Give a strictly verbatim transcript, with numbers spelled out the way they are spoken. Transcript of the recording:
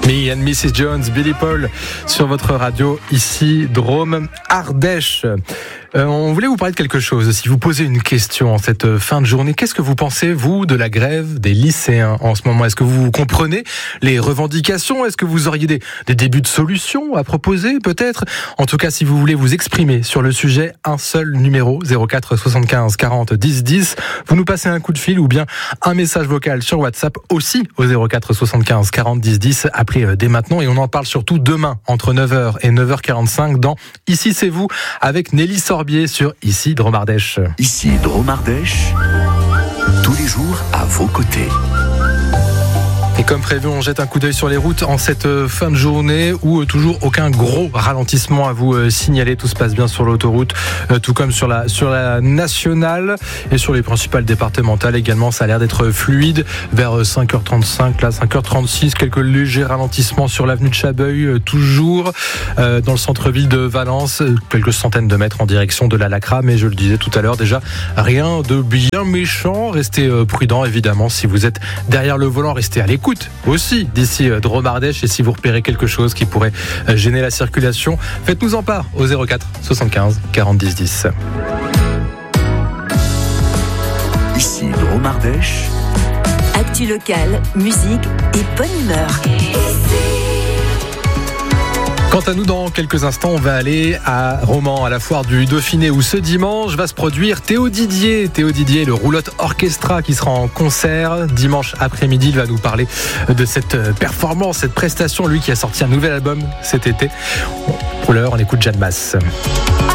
Me and missus Jones, Billy Paul sur votre radio, ici Drôme Ardèche. Euh, on voulait vous parler de quelque chose. Si vous posez une question en cette fin de journée, qu'est-ce que vous pensez, vous, de la grève des lycéens en ce moment? Est-ce que vous comprenez les revendications? Est-ce que vous auriez des, des débuts de solutions à proposer, peut-être? En tout cas, si vous voulez vous exprimer sur le sujet, un seul numéro, zéro quatre soixante-quinze quarante dix dix. Vous nous passez un coup de fil ou bien un message vocal sur WhatsApp, aussi au zéro quatre soixante-quinze quarante dix dix. Appelez dès maintenant et on en parle surtout demain entre neuf heures et neuf heures quarante-cinq dans Ici c'est vous avec Nelly Sorbier sur Ici Drôme Ardèche. Ici Drôme Ardèche, tous les jours à vos côtés. Et comme prévu, on jette un coup d'œil sur les routes en cette fin de journée où toujours aucun gros ralentissement à vous signaler. Tout se passe bien sur l'autoroute, tout comme sur la, sur la nationale et sur les principales départementales également. Ça a l'air d'être fluide vers cinq heures trente-cinq, là cinq heures trente-six. Quelques légers ralentissements sur l'avenue de Chabeuil, toujours euh, dans le centre-ville de Valence. Quelques centaines de mètres en direction de la Lacra. Mais je le disais tout à l'heure déjà, rien de bien méchant. Restez prudents évidemment si vous êtes derrière le volant. Restez à l'écoute aussi d'ici Drôme Ardèche, et si vous repérez quelque chose qui pourrait gêner la circulation, faites-nous en part au zéro quatre soixante-quinze quarante dix dix. Ici Drôme Ardèche. Actu locale, musique et bonne humeur. Quant à nous, dans quelques instants, on va aller à Romans, à la foire du Dauphiné, où ce dimanche va se produire Théo Didier. Théo Didier, le Roulotte Orchestra, qui sera en concert dimanche après-midi. Il va nous parler de cette performance, cette prestation, lui qui a sorti un nouvel album cet été. Pour l'heure, on écoute Jeanne Masse.